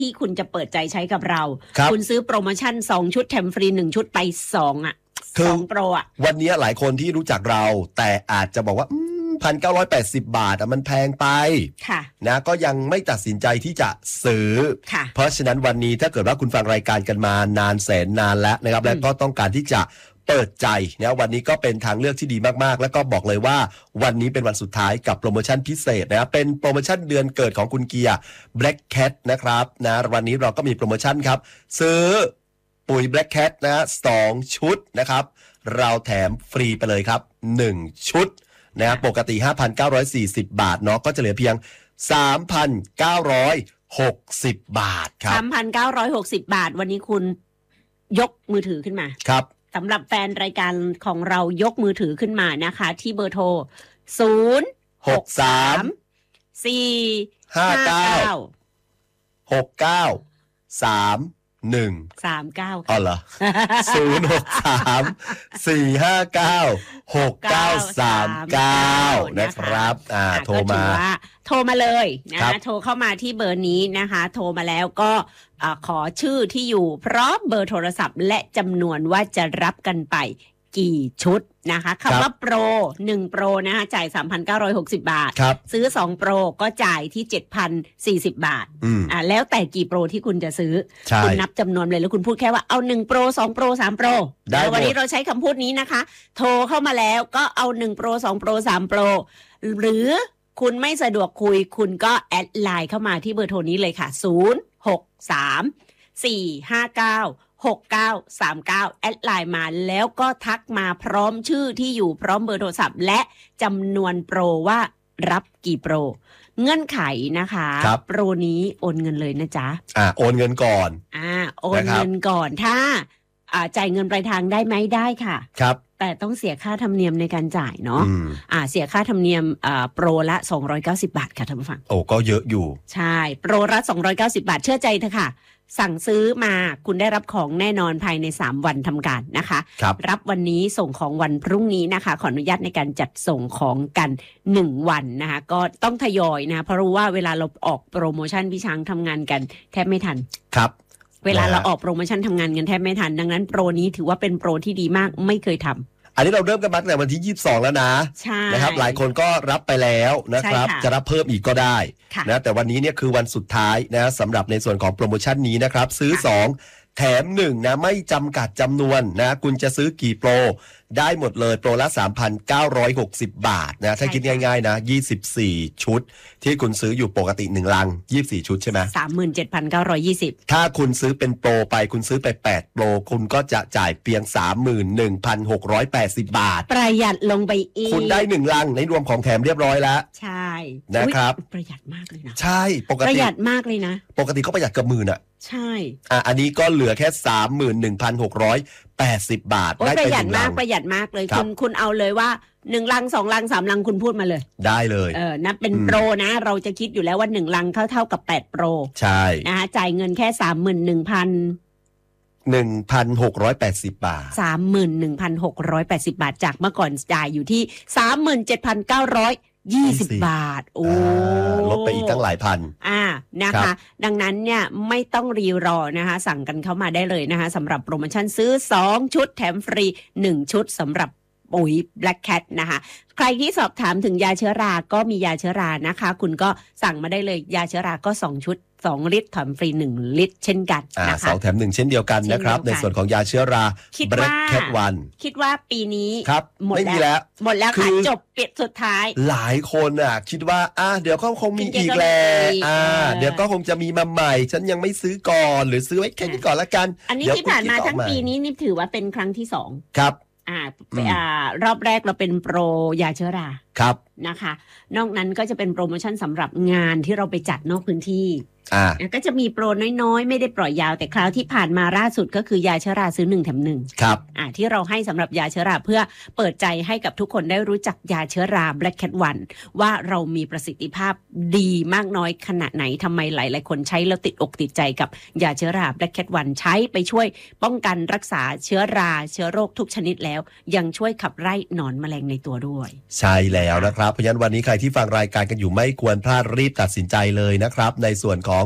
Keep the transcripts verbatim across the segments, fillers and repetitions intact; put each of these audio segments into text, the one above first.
ที่คุณจะเปิดใจใช้กับเราค, คุณซื้อโปรโมชั่นสองชุดแถมฟรีหนึ่งชุดไปสองอ่ะสองโปรอ่ะวันนี้หลายคนที่รู้จักเราแต่อาจจะบอกว่าหนึ่งพันเก้าร้อยแปดสิบบาทอ่ะมันแพงไปนะก็ยังไม่ตัดสินใจที่จะซื้อเพราะฉะนั้นวันนี้ถ้าเกิดว่าคุณฟังรายการกันมานานแสนนานแล้วนะครับและก็ต้องการที่จะเปิดใจนะวันนี้ก็เป็นทางเลือกที่ดีมากๆแล้วก็บอกเลยว่าวันนี้เป็นวันสุดท้ายกับโปรโมชั่นพิเศษนะครับเป็นโปรโมชั่นเดือนเกิดของคุณเกียร์ Black Cat นะครับนะวันนี้เราก็มีโปรโมชั่นครับซื้อปุ๋ย Black Cat นะสองชุดนะครับเราแถมฟรีไปเลยครับหนึ่งชุดนะปกติ ห้าพันเก้าร้อยสี่สิบ บาทเนาะก็จะเหลือเพียง สามพันเก้าร้อยหกสิบ บาทครับสามพันเก้าร้อยหกสิบ บาทวันนี้คุณยกมือถือขึ้นมาครับสำหรับแฟนรายการของเรายกมือถือขึ้นมานะคะที่เบอร์โทรศูนย์ หก สาม สี่ ห้า เก้าหก เก้า สาม หนึ่งสาม เก้าอ๋อเหรอ ศูนย์ หก สาม สี่ ห้า เก้า หก เก้า สาม เก้านะครับอ่าโทรมาโทรมาเลยนะโทรเข้ามาที่เบอร์นี้นะคะโทรมาแล้วก็ขอชื่อที่อยู่พร้อมเบอร์โทรศัพท์และจำนวนว่าจะรับกันไปกี่ชุดนะคะคำว่าโปรหนึ่งโปรนะคะจ่าย สามพันเก้าร้อยหกสิบ บาทซื้อสองโปรก็จ่ายที่ เจ็ดพันสี่สิบ บาทอ่าแล้วแต่กี่โปรที่คุณจะซื้อคุณนับจำนวนเลยแล้วคุณพูดแค่ว่าเอาหนึ่งโปรสองโปรสามโปรแล้ววันนี้เราใช้คำพูดนี้นะคะโทรเข้ามาแล้วก็เอาหนึ่งโปรสองโปรสามโปรหรือคุณไม่สะดวกคุยคุณก็แอดไลน์เข้ามาที่เบอร์โทรนี้เลยค่ะศูนย์ หก สาม สี่ ห้า เก้า หก เก้า สาม เก้าแอดไลน์มาแล้วก็ทักมาพร้อมชื่อที่อยู่พร้อมเบอร์โทรศัพท์และจำนวนโปรว่ารับกี่โปรเงื่อนไขนะคะโปรนี้โอนเงินเลยนะจ๊ะอ่าโอนเงินก่อนอ่าโอนเงินก่อนถ้าอ่าจ่ายเงินปลายทางได้ไหมได้ค่ะครับแต่ต้องเสียค่าธรรมเนียมในการจ่ายเนาะอ่าเสียค่าธรรมเนียมอ่าโปรละสองร้อยเก้าสิบบาทค่ะท่านผู้ฟังโอ้ก็เยอะอยู่ใช่โปรละสองร้อยเก้าสิบบาทเชื่อใจเถอะค่ะสั่งซื้อมาคุณได้รับของแน่นอนภายในสามวันทำการนะคะรับรับวันนี้ส่งของวันพรุ่งนี้นะคะขออนุญาตในการจัดส่งของกันหนึ่งวันนะคะก็ต้องทยอยนะเพราะรู้ว่าเวลาเราออกโปรโมชั่นพี่ช้างทำงานกันแทบไม่ทันครับเวลาเราออกโปรโมชั่นทำงานกันแทบไม่ทันดังนั้นโปรนี้ถือว่าเป็นโปรที่ดีมากไม่เคยทำอันนี้เราเริ่มกันมาตั้งแต่วันที่ยี่สิบสองแล้วนะนะครับหลายคนก็รับไปแล้วนะครับจะรับเพิ่มอีกก็ได้นะแต่วันนี้เนี่ยคือวันสุดท้ายนะสำหรับในส่วนของโปรโมชั่นนี้นะครับซื้อสองแถมหนึ่งนะไม่จำกัดจำนวนนะคุณจะซื้อกี่โปรได้หมดเลยโปรละ สามพันเก้าร้อยหกสิบ บาทนะถ้าคิดง่ายๆนะยี่สิบสี่ชุดที่คุณซื้ออยู่ปกติหนึ่งลังยี่สิบสี่ชุดใช่ไหมสามหมื่นเจ็ดพันเก้าร้อยยี่สิบถ้าคุณซื้อเป็นโปรไปคุณซื้อไปแปดโปรคุณก็จะจ่ายเพียง สามหมื่นหนึ่งพันหกร้อยแปดสิบ บาทประหยัดลงไปอีกคุณได้หนึ่งลังในรวมของแถมเรียบร้อยแล้วใช่นะครับประหยัดมากเลยนะใช่ปกติประหยัดมากเลยนะปกติเขาประหยัดเกือบหมื่นอ่ะใช่อ่ะอันนี้ก็เหลือแค่ สามหมื่นหนึ่งพันหกร้อยแปดสิบ บาทได้ประหยัดมากประหยัดมากเลยคุณคุณเอาเลยว่าหนึ่งลังสองลังสามลังคุณพูดมาเลยได้เลยเออนับเป็นโปรนะเราจะคิดอยู่แล้วว่าหนึ่งลังเท่าเท่ากับแปดโปรใช่นะคะจ่ายเงินแค่ สามหมื่นหนึ่งพันหนึ่งพันหกร้อยแปดสิบ บาทสามหมื่นหนึ่งพันหกร้อยแปดสิบ บาทจากเมื่อก่อนจ่ายอยู่ที่ สามหมื่นเจ็ดพันเก้าร้อยยี่สิบ บาทโอ้ลดไปอีกตั้งหลายพันอ่านะคะดังนั้นเนี่ยไม่ต้องรีรอนะคะสั่งกันเข้ามาได้เลยนะคะสำหรับโปรโมชั่นซื้อสองชุดแถมฟรีหนึ่งชุดสำหรับปุ๋ย Black Cat นะคะใครที่สอบถามถึงยาเชื้อราก็มียาเชื้อรานะคะคุณก็สั่งมาได้เลยยาเชื้อราก็สองชุดสองลิตรแถมฟรีหนึ่งลิตรเช่นกันนะคะสองแถมหนึ่งเช่นเดียวกันนะครับในส่วนของยาเชื้อรา Black Cat วันคิดว่าปีนี้หมดแล้วหมดแล้วค่ะจบปิดสุดท้ายหลายคนอ่ะคิดว่าอ่ะเดี๋ยวก็คงมีอีกแหละอ่าเดี๋ยวก็คงจะมีมาใหม่ฉันยังไม่ซื้อก่อนหรือซื้อไว้แค่นี้ก่อนละกันอันนี้ที่ผ่านมาทั้งปีนี้นี่ถือว่าเป็นครั้งที่สองครับอ่าอ่ารอบแรกเราเป็นโปรยาเชื้อราครับนะคะนอกนั้นก็จะเป็นโปรโมชั่นสำหรับงานที่เราไปจัดนอกพื้นที่อ่าก็จะมีโปรน้อยๆไม่ได้ปล่อยยาวแต่คราวที่ผ่านมาล่าสุดก็คือยาเชื้อราซื้อหนึ่งแถมหนึ่งครับอ่าที่เราให้สำหรับยาเชื้อราเพื่อเปิดใจให้กับทุกคนได้รู้จักยาเชื้อรา Black Cat วันว่าเรามีประสิทธิภาพดีมากน้อยขนาดไหนทำไมหลายๆคนใช้แล้วติดอกติดใจกับยาเชื้อรา Black Cat วันใช้ไปช่วยป้องกันรักษาเชื้อราเชื้อโรคทุกชนิดแล้วยังช่วยขับไล่หนอนแมลงในตัวด้วยใช่แล้วนะครับเพราะฉะนั้นวันนี้ใครที่ฟังรายการกันอยู่ไม่ควรพลาดรีบตัดสินใจเลยนะครับในส่วนของ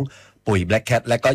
ปุ๋ย Black Cat และก็